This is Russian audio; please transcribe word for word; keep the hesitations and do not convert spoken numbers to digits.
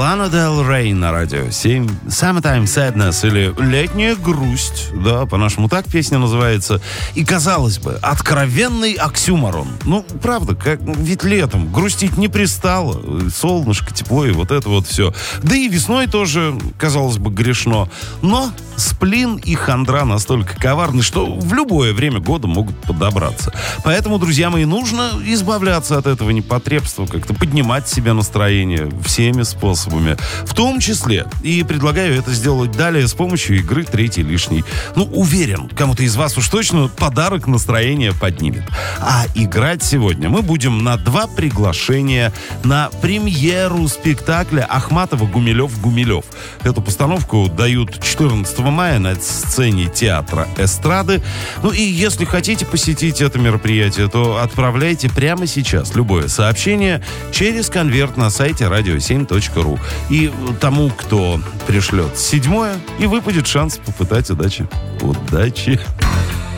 Лана Дель Рей на радио семь. Summertime Sadness, или летняя грусть. Да, по-нашему так песня называется. И, казалось бы, откровенный оксюморон. Ну, правда, как, ведь летом грустить не пристало. Солнышко, тепло и вот это вот все. Да и весной тоже, казалось бы, грешно. Но сплин и хандра настолько коварны, что в любое время года могут подобраться. Поэтому, друзья мои, нужно избавляться от этого непотребства, как-то поднимать себе настроение всеми способами. В том числе, и предлагаю это сделать далее с помощью игры «Третий лишний». Ну, уверен, кому-то из вас уж точно подарок настроение поднимет. А играть сегодня мы будем на два приглашения на премьеру спектакля Ахматова-Гумилев-Гумилев. Эту постановку дают четырнадцатого мая на сцене театра эстрады. Ну и если хотите посетить это мероприятие, то отправляйте прямо сейчас любое сообщение через конверт на сайте радио семь точка ру. И тому, кто пришлет седьмое, и выпадет шанс попытать удачи. Удачи!